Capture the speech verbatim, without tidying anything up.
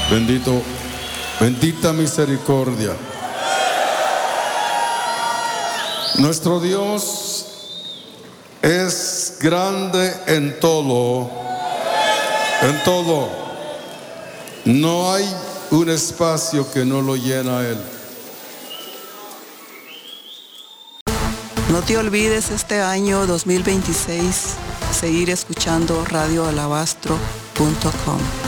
Bendito, bendita misericordia. Nuestro Dios es grande en todo, en todo. No hay un espacio que no lo llena Él. No te olvides este año dos mil veintiséis seguir escuchando radio alabastro punto com.